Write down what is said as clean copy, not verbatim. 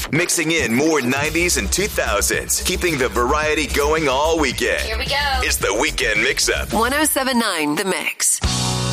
Mixing in more 90s and 2000s, keeping the variety going all weekend. Here we go. It's the Weekend Mix-Up. 107.9 The Mix.